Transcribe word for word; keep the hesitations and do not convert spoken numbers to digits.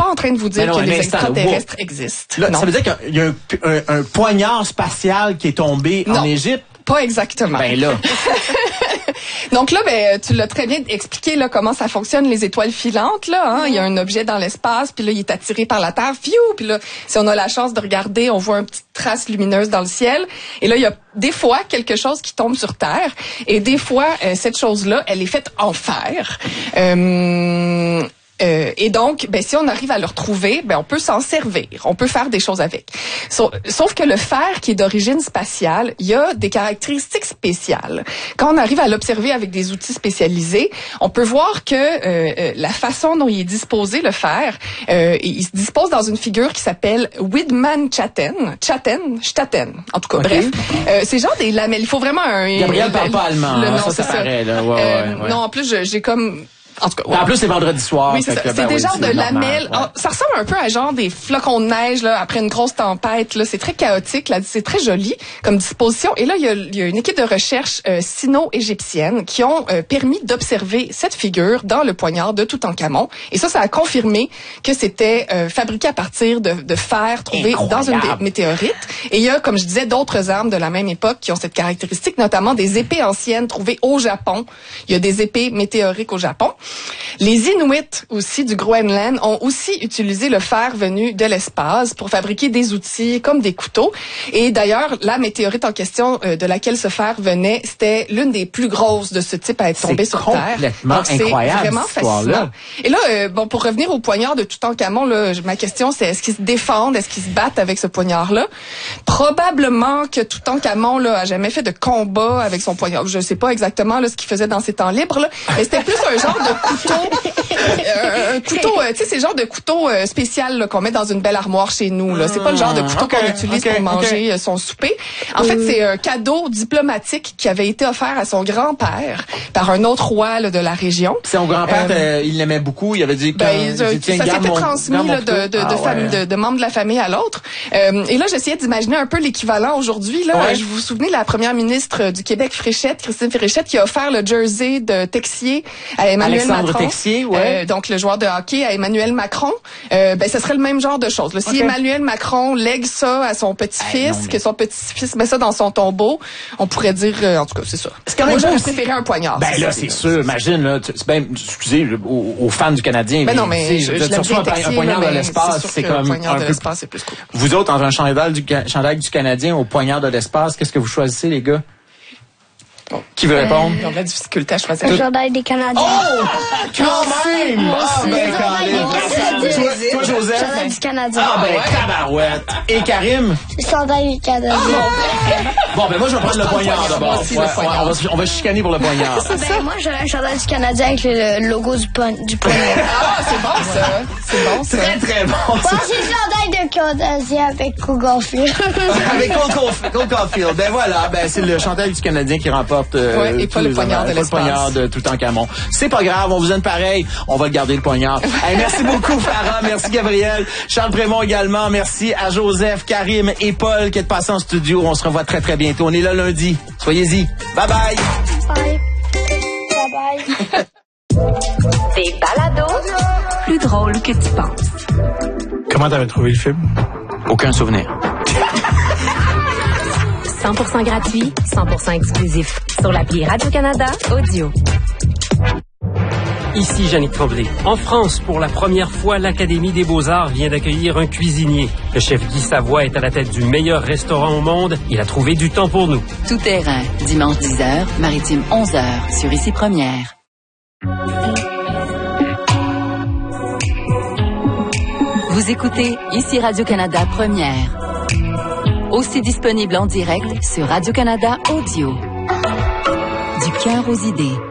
en train de vous dire non, que les extraterrestres wow. existent. Là, non. Ça veut dire qu'il y a un, un, un poignard spatial qui est tombé non, en Égypte? Pas exactement. Ben là. Donc là, ben, tu l'as très bien expliqué là comment ça fonctionne les étoiles filantes là. Hein? Mm-hmm. Il y a un objet dans l'espace, puis là il est attiré par la Terre, fiou, puis là si on a la chance de regarder, on voit une petite trace lumineuse dans le ciel. Et là il y a des fois quelque chose qui tombe sur Terre, et des fois euh, cette chose-là, elle est faite en fer. Euh, Euh, et donc, ben, si on arrive à le retrouver, ben, on peut s'en servir. On peut faire des choses avec. Sauf, sauf que le fer, qui est d'origine spatiale, il y a des caractéristiques spéciales. Quand on arrive à l'observer avec des outils spécialisés, on peut voir que euh, la façon dont il est disposé, le fer, euh, il se dispose dans une figure qui s'appelle Widman-Chatten. Chatten? Chatten. En tout cas, okay. Bref. Euh, c'est genre des lamelles. Il faut vraiment un... Gabriel parle pas allemand. Le, hein, non, ça, c'est ça ça. paraît, là. Ouais, euh, ouais, ouais. Non, en plus, j'ai comme... En tout cas, ouais. En plus, c'est vendredi soir. Oui, c'est ça. Que, C'est ben des oui, genres c'est de normal, lamelles. ouais. Oh, ça ressemble un peu à genre des flocons de neige là après une grosse tempête. Là, c'est très chaotique. Là, c'est très joli comme disposition. Et là, il y a, il y a une équipe de recherche euh, sino-égyptienne qui ont euh, permis d'observer cette figure dans le poignard de Toutankhamon. Et ça, ça a confirmé que c'était euh, fabriqué à partir de, de fer trouvé Incroyable. Dans une météorite. Et il y a, comme je disais, d'autres armes de la même époque qui ont cette caractéristique, notamment des épées anciennes trouvées au Japon. Il y a des épées météoriques au Japon. Les Inuits aussi du Groenland ont aussi utilisé le fer venu de l'espace pour fabriquer des outils comme des couteaux. Et d'ailleurs, la météorite en question euh, de laquelle ce fer venait, c'était l'une des plus grosses de ce type à être tombée sur Terre. C'est complètement incroyable, c'est vraiment cette histoire-là. Et là, euh, bon, pour revenir au poignard de Toutankhamon, là, ma question c'est est-ce qu'ils se défendent, est-ce qu'ils se battent avec ce poignard-là? Probablement que Toutankhamon là a jamais fait de combat avec son poignard. Je sais pas exactement là ce qu'il faisait dans ses temps libres, là, mais c'était plus un genre de couteau. Euh, un couteau, euh, tu sais, c'est le genre de couteau euh, spécial là, qu'on met dans une belle armoire chez nous. Là, c'est pas le genre de couteau okay, qu'on utilise okay, pour manger okay. son souper. En mmh. fait, c'est un cadeau diplomatique qui avait été offert à son grand-père par un autre roi là, de la région. Son grand-père, euh, il l'aimait beaucoup. Il avait dit que ben, euh, ça s'était transmis là, de, de, ah, de, famille, ouais. de, de membres de la famille à l'autre. Euh, et là, j'essayais d'imaginer un peu l'équivalent aujourd'hui. Là, ouais. Je vous souvenez la première ministre du Québec, Fréchette, Christine Fréchette, qui a offert le jersey de Texier à Emmanuel Alexandre Macron. Texier, ouais. Euh, donc le joueur de hockey à Emmanuel Macron. Euh, ben, ce serait le même genre de choses. Là. Si okay. Emmanuel Macron lègue ça à son petit-fils, hey, mais... que son petit-fils met ça dans son tombeau, on pourrait dire, euh, en tout cas, c'est ça. Est-ce qu'on aurait préféré un poignard? Ben là, c'est sûr. Imagine, là, c'est ben, excusez, aux, aux fans du Canadien. Ben non, mais je, je, je reçois un, un poignard de l'espace, c'est comme un poignard un de peu... l'espace, c'est plus cool. Vous autres, entre un chandail du, chandail du Canadien au poignard de l'espace, qu'est-ce que vous choisissez, les gars? Oh. Qui veut répondre? Ils ont de la difficulté à choisir. Le chandail des Canadiens. Oh! Quand même! Ah, ben, Canadien. Toi, Joseph? Le chandail du Canadien. Ah, ben, tabarouette. Et Karim? Le chandail du Canadien. Bon, ben, moi, je vais prendre le poignard d'abord. Ouais, ouais, on, va, on va chicaner pour le poignard. Ben, moi, j'aurais un chandail du Canadien avec le logo du, pon, du poignard. Ah, c'est bon, ça. C'est bon, ça. Très, très bon. Moi, j'ai le chandail de Canadien avec Cole Caulfield. Avec Cole Caulfield. Ben, voilà. Ben, c'est le chandail du Canadien qui remporte. Euh, ouais, et pas le poignard de l'espace. Le poignard de Toutankhamon. C'est pas grave, on vous aime pareil. On va le garder le poignard. Hey, merci beaucoup, Farah. Merci, Gabriel. Charles Prémont également. Merci à Joseph, Karim et Paul qui est passé en studio. On se revoit très, très bientôt. On est là lundi. Soyez-y. Bye bye. Bye. Bye bye. Des balados plus drôles que tu penses. Comment t'avais trouvé le film? Aucun souvenir. cent pour cent gratuit, cent pour cent exclusif. Sur l'appli Radio-Canada Audio. Ici Jannick Tremblay. En France, pour la première fois, l'Académie des Beaux-Arts vient d'accueillir un cuisinier. Le chef Guy Savoie est à la tête du meilleur restaurant au monde. Il a trouvé du temps pour nous. Tout terrain, dimanche dix heures, maritime onze heures, sur Ici Première. Vous écoutez Ici Radio-Canada Première. Aussi disponible en direct sur Radio-Canada Audio. Du cœur aux idées.